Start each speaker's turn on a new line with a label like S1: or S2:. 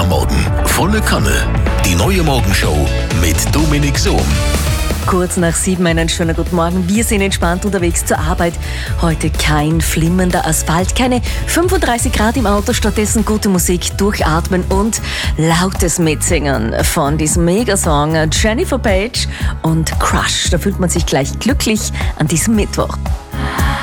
S1: Morgen. Volle Kanne. Die neue Morgenshow mit Dominik Sohm.
S2: Kurz nach 7, einen schönen guten Morgen. Wir sind entspannt unterwegs zur Arbeit. Heute kein flimmernder Asphalt, keine 35 Grad im Auto, stattdessen gute Musik, durchatmen und lautes Mitsingen von diesem Megasong Jennifer Page und Crush. Da fühlt man sich gleich glücklich an diesem Mittwoch.